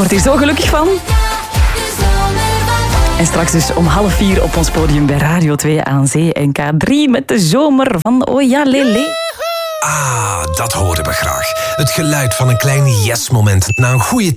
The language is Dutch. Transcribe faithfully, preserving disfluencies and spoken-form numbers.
word hier zo gelukkig van. En straks dus om half vier op ons podium bij Radio twee aan Zee en K drie met de zomer van Oh ja, Lele. Ah, dat horen we graag. Het geluid van een klein yes-moment na een goede